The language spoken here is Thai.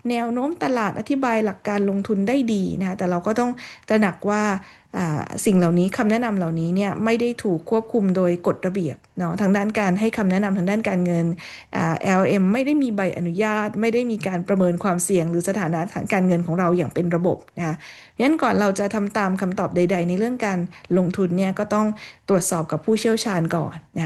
แนวโน้มตลาดอธิบายหลักการลงทุนได้ดีนะคะแต่เราก็ต้องตระหนักว่าสิ่งเหล่านี้คำแนะนำเหล่านี้เนี่ยไม่ได้ถูกควบคุมโดยกฎระเบียบเนาะทางด้านการให้คำแนะนำทางด้านการเงินLM ไม่ได้มีใบอนุญาตไม่ได้มีการประเมินความเสี่ยงหรือสถานะทางการเงินของเราอย่างเป็นระบบนะคะงั้นก่อนเราจะทำตามคำตอบใดๆในเรื่องการลงทุนเนี่ยก็ต้องตรวจสอบกับผู้เชี่ยวชาญก่อนนะ